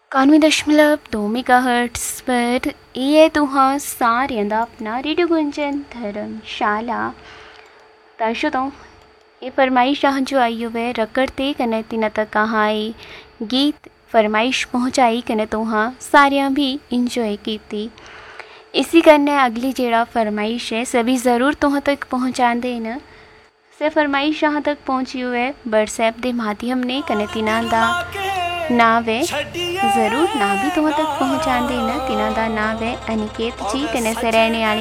91.2 megahertz पर ये तुहां सारियां दा अपना रेडियो गुंजन धर्मशाला। दर्शकों ये फरमाइश जो आई हुए रकड़ ते कने तिना तक कहाई गीत फरमाइश पहुँचाई कने तुहां सारियां भी इंजॉय कीती। इसी करने अगली जेड़ा फरमाइश है सभी ज़रूर तुहां तक पहुँचा देना। से फरमाइश यहाँ तक पहुँची हुए व्हाट्सएप के माध्यम ने कने तिना दा नाम है ज़रूर ना भी तुहां तक पहुँचा देना। तिना दा नाम है अनिकेत जी कने से रहने वाले